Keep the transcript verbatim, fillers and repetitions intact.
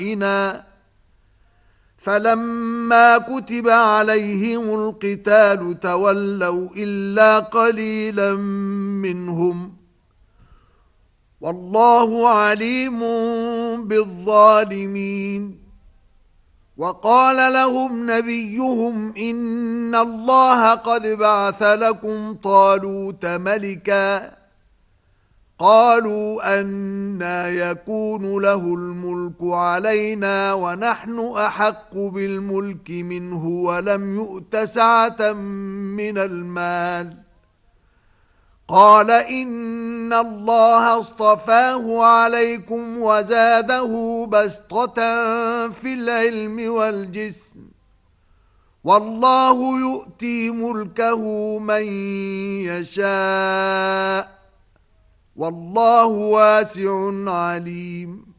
بآياتنا فلما كتب عليهم القتال تولوا إلا قليلا منهم والله عليم بالظالمين. وقال لهم نبيهم إن الله قد بعث لكم طالوت ملكا قالوا أنى يكون له الملك علينا ونحن أحق بالملك منه ولم يؤت سعة من المال قال إن الله اصطفاه عليكم وزاده بسطة في العلم والجسم والله يؤتي ملكه من يشاء والله واسع عليم.